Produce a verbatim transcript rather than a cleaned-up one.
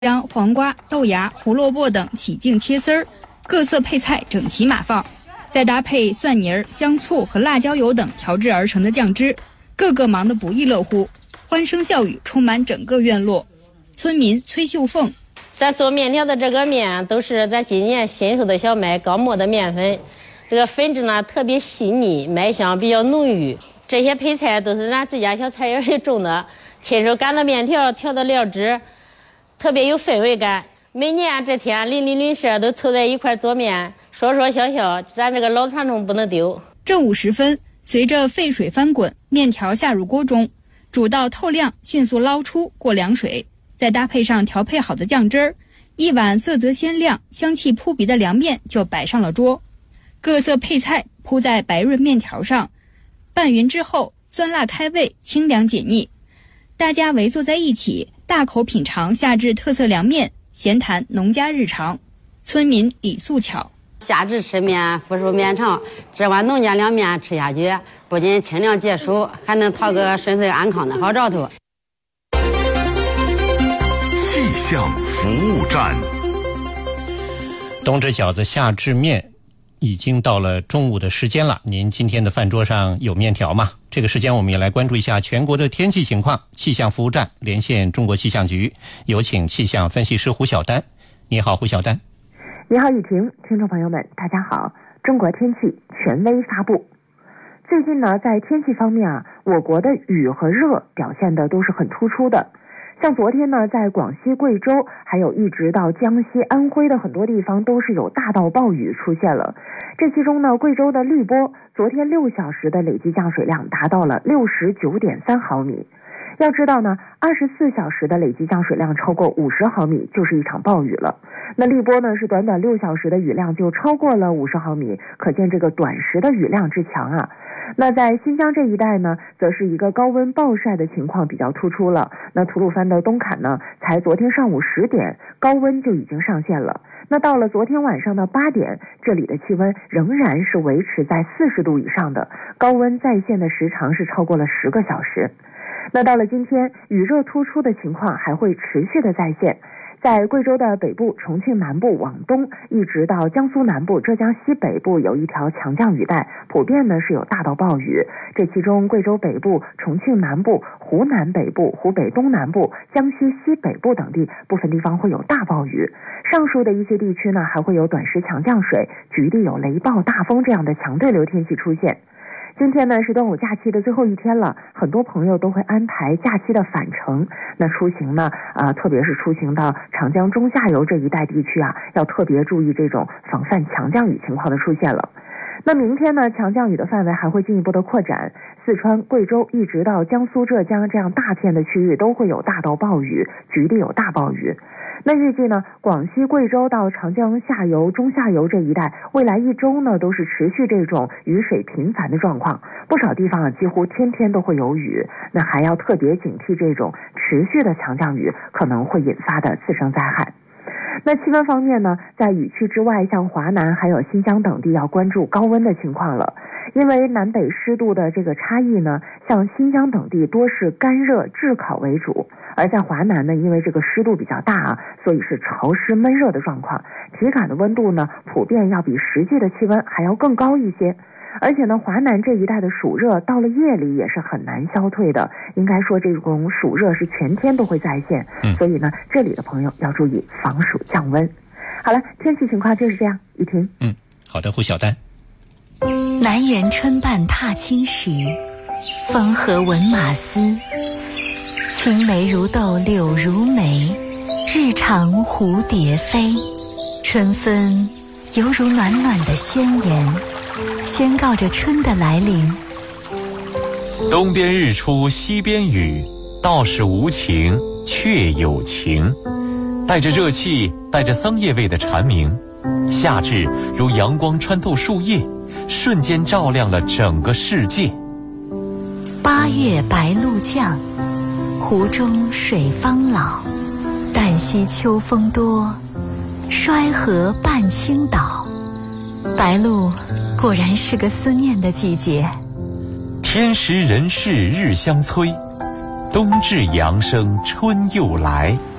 将黄瓜、豆芽、胡萝卜等洗净切丝儿，各色配菜整齐码放，再搭配蒜泥、香醋和辣椒油等调制而成的酱汁，个个忙得不亦乐乎，欢声笑语充满整个院落。村民崔秀凤： 咱做面条的这个面都是咱今年新收的小麦刚磨的面粉，这个粉质呢特别细腻，麦香比较浓郁。这些配菜都是咱自家小菜园里种的，亲手擀的面条，调的料汁，特别有氛围感。每年这天邻里邻舍都凑在一块做面，说说笑笑，咱这个老传统不能丢。 正午时分，随着沸水翻滚，面条下入锅中，煮到透亮，迅速捞出，过凉水，再搭配上调配好的酱汁儿，一碗色泽鲜亮、香气扑鼻的凉面就摆上了桌。各色配菜铺在白润面条上，拌匀之后，酸辣开胃，清凉解腻。大家围坐在一起，大口品尝夏至特色凉面，闲谈农家日常。村民李素巧： 夏至吃面，福寿绵长，这碗农家凉面吃下去，不仅清凉解暑，还能讨个顺遂安康的好兆头。 气象服务站， 冬至饺子夏至面已经到了中午的时间了，您今天的饭桌上有面条吗？这个时间我们也来关注一下全国的天气情况。气象服务站连线中国气象局，有请气象分析师胡晓丹。你好，胡晓丹。 你好，雨婷，听众朋友们大家好。中国天气权威发布。最近呢，在天气方面啊，我国的雨和热表现的都是很突出的。像昨天呢，在广西、贵州，还有一直到江西、安徽的很多地方都是有大到暴雨出现了。这其中呢，贵州的荔波昨天六小时的累计降水量达到了六十九点三毫米。要知道呢，二十四小时的累计降水量超过五十毫米就是一场暴雨了。那荔波呢，是短短六小时的雨量就超过了五十毫米，可见这个短时的雨量之强啊。那在新疆这一带呢，则是一个高温暴晒的情况比较突出了。那吐鲁番的东坎呢，才昨天上午十点，高温就已经上线了。那到了昨天晚上的八点，这里的气温仍然是维持在四十度以上的，高温在线的时长是超过了十个小时。那到了今天，雨热突出的情况还会持续的在线。在贵州的北部、重庆南部往东，一直到江苏南部、浙江西北部有一条强降雨带，普遍呢是有大到暴雨。这其中，贵州北部、重庆南部、湖南北部、湖北东南部、江西西北部等地部分地方会有大暴雨。上述的一些地区呢，还会有短时强降水，局地有雷暴、大风这样的强对流天气出现。今天呢是端午假期的最后一天了，很多朋友都会安排假期的返程。那出行呢，呃，特别是出行到长江中下游这一带地区啊，要特别注意这种防范强降雨情况的出现了。那明天呢，强降雨的范围还会进一步的扩展，四川、贵州一直到江苏、浙江这样大片的区域都会有大到暴雨，局地有大暴雨。那预计呢，广西、贵州到长江下游、中下游这一带，未来一周呢都是持续这种雨水频繁的状况，不少地方啊几乎天天都会有雨。那还要特别警惕这种持续的强降雨可能会引发的次生灾害。那气温方面呢，在雨区之外，像华南还有新疆等地要关注高温的情况了。因为南北湿度的这个差异呢，像新疆等地多是干热炙烤为主，而在华南呢，因为这个湿度比较大啊，所以是潮湿闷热的状况，体感的温度呢，普遍要比实际的气温还要更高一些。而且呢，华南这一带的暑热到了夜里也是很难消退的，应该说这种暑热是全天都会再现，嗯、所以呢，这里的朋友要注意防暑降温。好了，天气情况就是这样，雨婷。 嗯，好的，胡晓丹。 南园春半踏青时，风和闻马嘶。青梅如豆柳如眉，日长蝴蝶飞。春分犹如暖暖的宣言，宣告着春的来临。 东边日出西边雨，道是无晴却有晴。带着热气，带着桑叶味的蝉鸣，夏至如阳光穿透树叶，瞬间照亮了整个世界。 八月白露降，湖中水方老。旦夕秋风多，衰河半倾倒。白露果然是个思念的季节。 天时人事日相催，冬至阳生春又来。